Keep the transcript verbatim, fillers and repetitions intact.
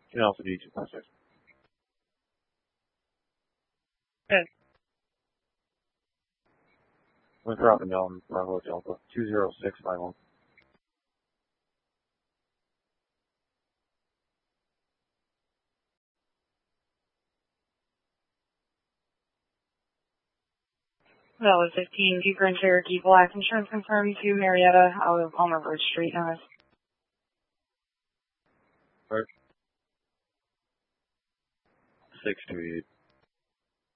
Can also be two five six. Okay. Winthrop and Elm, Bravo Delta, two zero six five one. That was fifteen, Jeep Grand Cherokee Black, insurance confirmed to Marietta out of Palmer Bridge Street, Norris. Right. six two eight.